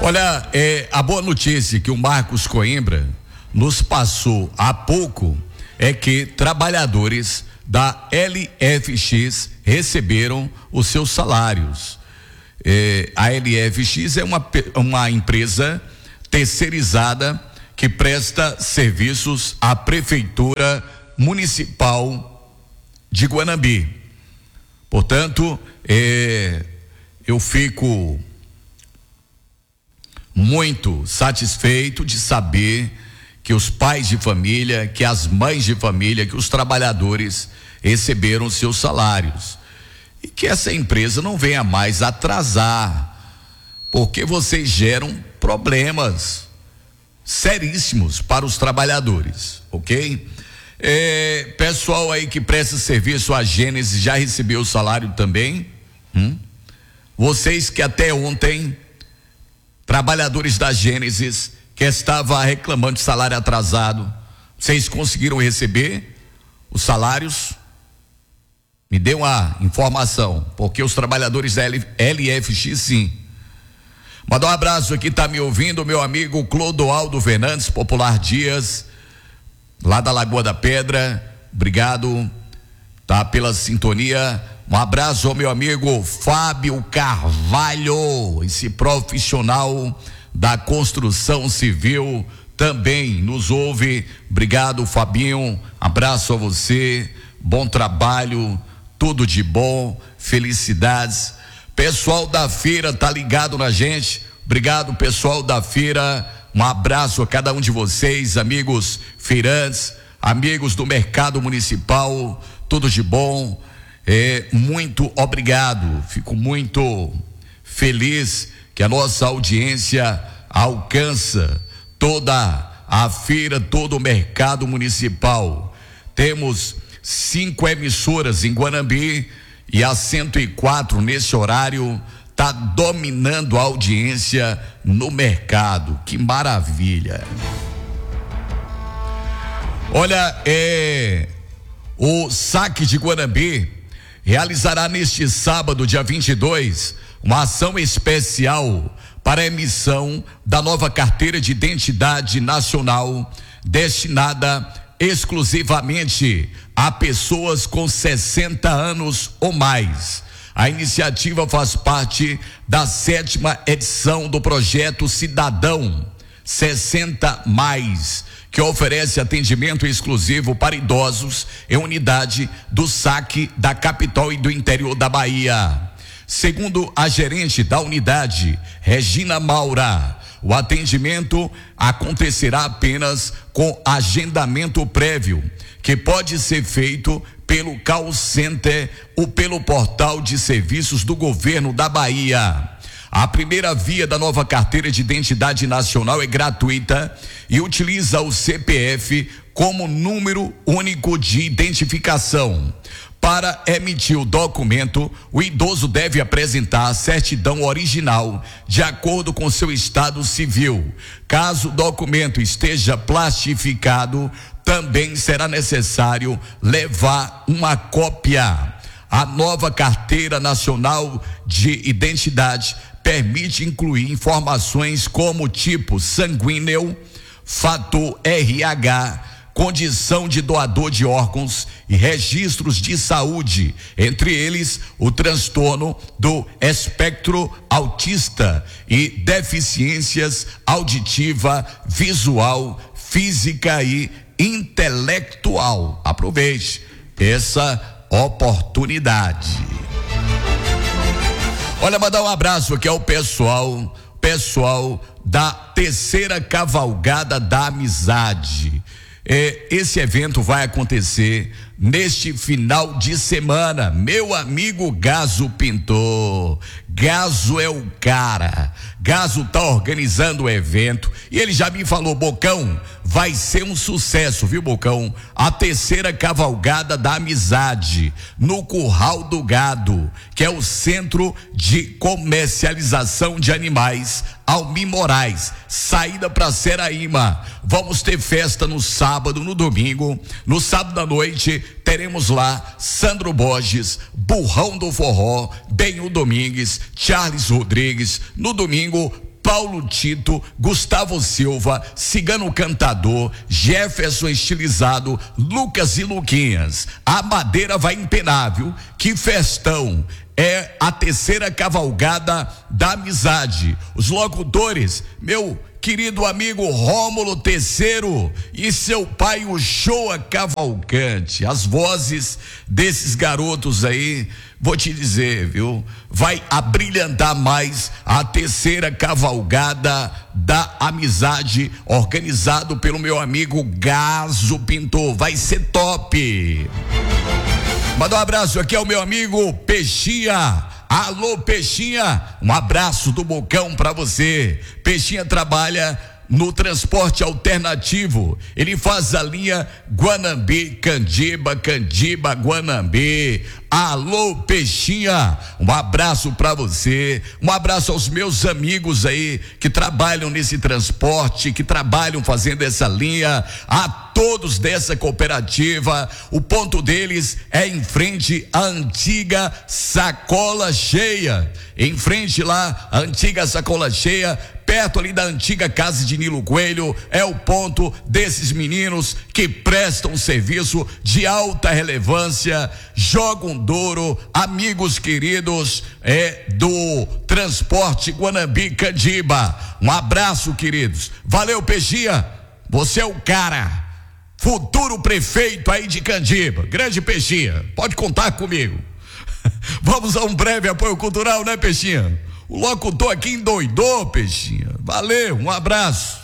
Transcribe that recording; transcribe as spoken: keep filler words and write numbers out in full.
Olha, é, a boa notícia que o Marcos Coimbra nos passou há pouco é que trabalhadores da L F X receberam os seus salários. É, a L F X é uma, uma empresa terceirizada que presta serviços à Prefeitura Municipal de Guanambi. Portanto, é, eu fico muito satisfeito de saber que os pais de família, que as mães de família, que os trabalhadores receberam seus salários e que essa empresa não venha mais atrasar, porque vocês geram problemas seríssimos para os trabalhadores, ok? É, pessoal aí que presta serviço à Gênesis já recebeu o salário também? Hum? Vocês que até ontem, trabalhadores da Gênesis, que estava reclamando de salário atrasado, vocês conseguiram receber os salários? Me dê uma informação, porque os trabalhadores da L F X sim. Mandar um abraço aqui, tá me ouvindo, meu amigo Clodoaldo Fernandes, Popular Dias, lá da Lagoa da Pedra, obrigado, tá, pela sintonia. Um abraço ao meu amigo Fábio Carvalho, esse profissional da construção civil, também nos ouve. Obrigado, Fabinho, abraço a você, bom trabalho, tudo de bom, felicidades. Pessoal da feira tá ligado na gente, obrigado pessoal da feira, um abraço a cada um de vocês, amigos feirantes, amigos do mercado municipal, tudo de bom. É, muito obrigado, fico muito feliz que a nossa audiência alcança toda a feira, todo o mercado municipal. Temos cinco emissoras em Guanambi e a cento e quatro nesse horário tá dominando a audiência no mercado. Que maravilha! Olha, é, o Saque de Guanambi realizará neste sábado, dia vinte e dois, uma ação especial para a emissão da nova carteira de identidade nacional destinada exclusivamente a pessoas com sessenta anos ou mais. A iniciativa faz parte da sétima edição do projeto Cidadão sessenta mais, que oferece atendimento exclusivo para idosos em unidade do Saque da capital e do interior da Bahia. Segundo a gerente da unidade, Regina Maura, o atendimento acontecerá apenas com agendamento prévio, que pode ser feito pelo call center ou pelo portal de serviços do governo da Bahia. A primeira via da nova carteira de identidade nacional é gratuita e utiliza o C P F como número único de identificação. Para emitir o documento, o idoso deve apresentar a certidão original de acordo com seu estado civil. Caso o documento esteja plastificado, também será necessário levar uma cópia. A nova carteira nacional de identidade permite incluir informações como tipo sanguíneo, fator R H, condição de doador de órgãos e registros de saúde, entre eles o transtorno do espectro autista e deficiências auditiva, visual, física e intelectual. Aproveite essa oportunidade. Olha, mandar um abraço aqui ao pessoal, pessoal da terceira cavalgada da amizade. É, esse evento vai acontecer neste final de semana. Meu amigo Gaso Pintor, Gaso é o cara. Gaso tá organizando o evento e ele já me falou: Bocão, vai ser um sucesso, viu, Bocão? A terceira cavalgada da amizade no Curral do Gado, que é o centro de comercialização de animais Almi Moraes, saída para Seraíma. Vamos ter festa no sábado, no domingo. No sábado à noite teremos lá Sandro Borges, Burrão do Forró, Benho Domingues, Charles Rodrigues. No domingo, Paulo Tito, Gustavo Silva, Cigano Cantador, Jefferson Estilizado, Lucas e Luquinhas. A madeira vai empenar, viu? Que festão! É a terceira cavalgada da amizade. Os locutores, meu querido amigo Rômulo Terceiro e seu pai, o Shoa Cavalcante. As vozes desses garotos aí, vou te dizer, viu? Vai abrilhantar mais a terceira cavalgada da amizade, organizado pelo meu amigo Gaso Pintor. Vai ser top! Manda um abraço aqui ao meu amigo Peixinha. Alô, Peixinha, um abraço do Bocão pra você. Peixinha trabalha no transporte alternativo. Ele faz a linha Guanambi, Candiba, Candiba, Guanambi. Alô, Peixinha, um abraço pra você. Um abraço aos meus amigos aí que trabalham nesse transporte, que trabalham fazendo essa linha. A todos dessa cooperativa. O ponto deles é em frente à antiga Sacola Cheia. Em frente lá, a antiga Sacola Cheia, perto ali da antiga casa de Nilo Coelho, é o ponto desses meninos que prestam serviço de alta relevância, jogam Douro, amigos queridos é do transporte Guanambi Candiba. Um abraço, queridos. Valeu, Peixinha. Você é o cara. Futuro prefeito aí de Candiba. Grande Peixinha. Pode contar comigo. Vamos a um breve apoio cultural, né, Peixinha? O locutor aqui endoidou, Peixinha. Valeu, um abraço.